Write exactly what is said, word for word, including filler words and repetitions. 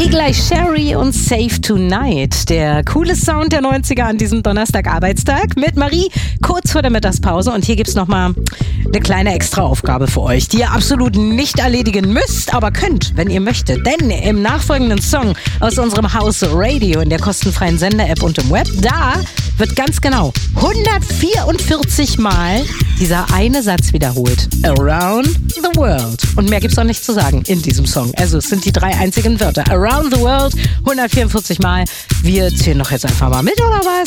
gleich Sherry und Save Tonight. Der coole Sound der neunziger an diesem Donnerstag-Arbeitstag mit Marie kurz vor der Mittagspause. Und hier gibt's nochmal eine kleine Extraaufgabe für euch, die ihr absolut nicht erledigen müsst, aber könnt, wenn ihr möchtet. Denn im nachfolgenden Song aus unserem Haus Radio in der kostenfreien Sender-App und im Web, da wird ganz genau hundertvierundvierzig Mal dieser eine Satz wiederholt. Around the world. Und mehr gibt's auch nicht zu sagen in diesem Song. Also es sind die drei einzigen Wörter. Around the world, hundertvierundvierzig Mal. Wir zählen doch jetzt einfach mal mit, oder was?